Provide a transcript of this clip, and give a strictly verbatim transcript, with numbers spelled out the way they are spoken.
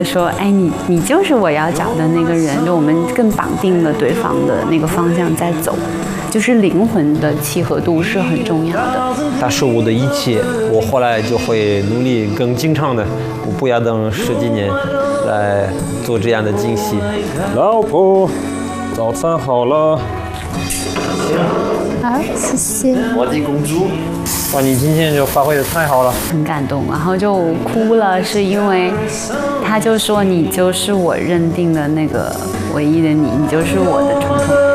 说，哎，你你就是我要找的那个人，就我们更绑定了对方的那个方向在走，就是灵魂的契合度是很重要的。 他是我的一切，我后来就会努力更经常的，我不要等十几年来做这样的惊喜。 老婆，早餐好了。 好，谢谢。 我的公主，哇，你今天就发挥的太好了， 很感动，然后就哭了，是因为他就说你就是我认定的那个唯一的你，你就是我的重头。